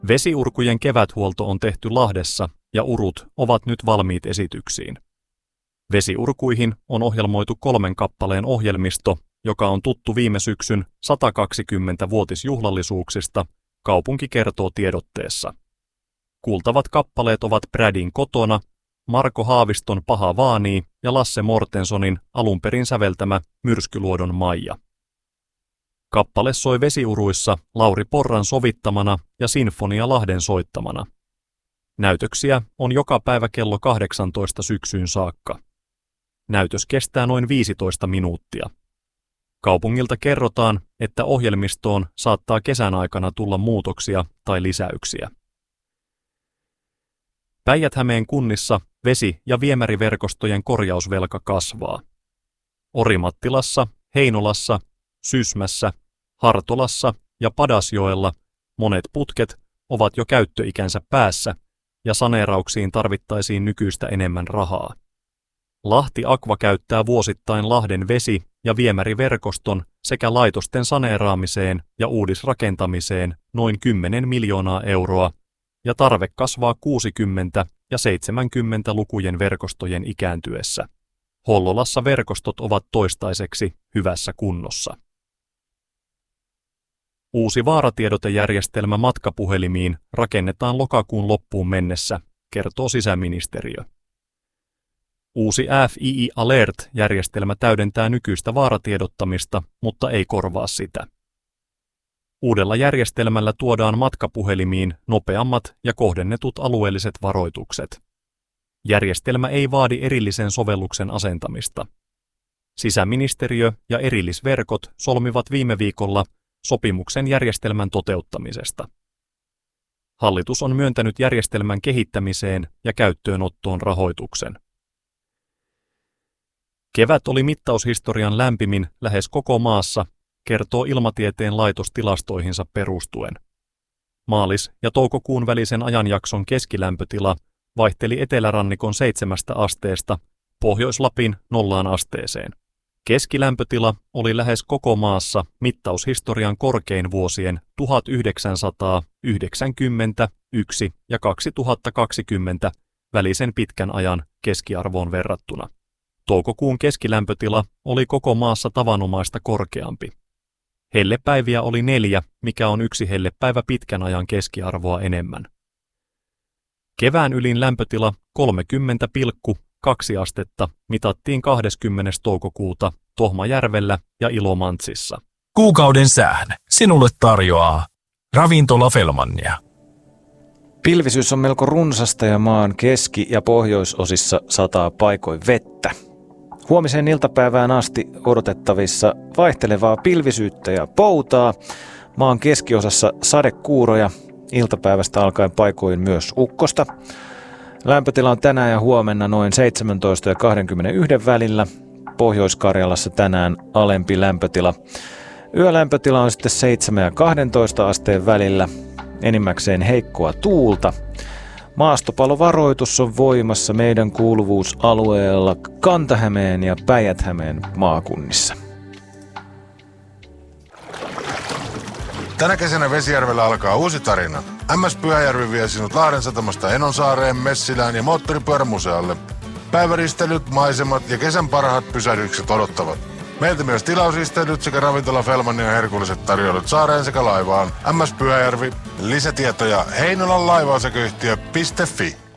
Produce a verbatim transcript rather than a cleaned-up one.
Vesiurkujen keväthuolto on tehty Lahdessa ja urut ovat nyt valmiit esityksiin. Vesiurkuihin on ohjelmoitu kolmen kappaleen ohjelmisto, joka on tuttu viime syksyn satakaksikymmentä-vuotisjuhlallisuuksista, kaupunki kertoo tiedotteessa. Kuultavat kappaleet ovat Bradin Kotona, Marko Haaviston Paha vaanii ja Lasse Mortensonin alun perin säveltämä Myrskyluodon Maija. Kappale soi vesiuruissa Lauri Porran sovittamana ja Sinfonia Lahden soittamana. Näytöksiä on joka päivä kello kahdeksantoista syksyyn saakka. Näytös kestää noin viisitoista minuuttia. Kaupungilta kerrotaan, että ohjelmistoon saattaa kesän aikana tulla muutoksia tai lisäyksiä. Päijät-Hämeen kunnissa vesi- ja viemäriverkostojen korjausvelka kasvaa. Orimattilassa, Heinolassa, Sysmässä, Hartolassa ja Padasjoella monet putket ovat jo käyttöikänsä päässä ja saneerauksiin tarvittaisiin nykyistä enemmän rahaa. Lahti Aqua käyttää vuosittain Lahden vesi- ja viemäriverkoston sekä laitosten saneeraamiseen ja uudisrakentamiseen noin kymmenen miljoonaa euroa, ja tarve kasvaa kuusikymmentä- ja seitsemänkymmentä-lukujen verkostojen ikääntyessä. Hollolassa verkostot ovat toistaiseksi hyvässä kunnossa. Uusi vaaratiedotejärjestelmä matkapuhelimiin rakennetaan lokakuun loppuun mennessä, kertoo sisäministeriö. Uusi F I I Alert-järjestelmä täydentää nykyistä vaaratiedottamista, mutta ei korvaa sitä. Uudella järjestelmällä tuodaan matkapuhelimiin nopeammat ja kohdennetut alueelliset varoitukset. Järjestelmä ei vaadi erillisen sovelluksen asentamista. Sisäministeriö ja erillisverkot solmivat viime viikolla sopimuksen järjestelmän toteuttamisesta. Hallitus on myöntänyt järjestelmän kehittämiseen ja käyttöönottoon rahoituksen. Kevät oli mittaushistorian lämpimin lähes koko maassa, kertoo Ilmatieteen laitos tilastoihinsa perustuen. Maalis- ja toukokuun välisen ajanjakson keskilämpötila vaihteli etelärannikon seitsemästä asteesta Pohjois-Lapin nollaan asteeseen. Keskilämpötila oli lähes koko maassa mittaushistorian korkein vuosien tuhatyhdeksänsataayhdeksänkymmentäyksi ja kaksituhattakaksikymmentä välisen pitkän ajan keskiarvoon verrattuna. Toukokuun keskilämpötila oli koko maassa tavanomaista korkeampi. Hellepäiviä oli neljä, mikä on yksi hellepäivä pitkän ajan keskiarvoa enemmän. Kevään ylin lämpötila kolmekymmentä pilkku kaksi astetta mitattiin kahdeskymmenes toukokuuta Tohmajärvellä ja Ilomantsissa. Kuukauden sään sinulle tarjoaa Ravintola Fellmania. Pilvisyys on melko runsasta ja maan keski- ja pohjoisosissa sataa paikoin vettä. Huomiseen iltapäivään asti odotettavissa vaihtelevaa pilvisyyttä ja poutaa. Maan keskiosassa sadekuuroja, iltapäivästä alkaen paikoin myös ukkosta. Lämpötila on tänään ja huomenna noin seitsemäntoista ja kaksikymmentäyksi välillä. Pohjois-Karjalassa tänään alempi lämpötila. Yölämpötila on sitten seitsemän ja kaksitoista asteen välillä. Enimmäkseen heikkoa tuulta. Maastopalovaroitus on voimassa meidän kuuluvuusalueella Kanta-Hämeen ja Päijät-Hämeen maakunnissa. Tänä kesänä Vesijärvellä alkaa uusi tarina. M S Pyhäjärvi vie sinut Lahden satamasta Enonsaareen, Messilään ja moottoripyörämusealle. Päiväristelyt, maisemat ja kesän parhaat pysähdykset odottavat. Meiltä myös tilausristeilyt sekä Ravintola Fellmania ja herkulliset tarjoilut saareen sekä laivaan. M S Pyhäjärvi. Lisätietoja heinolan laivaosakeyhtiö piste fi.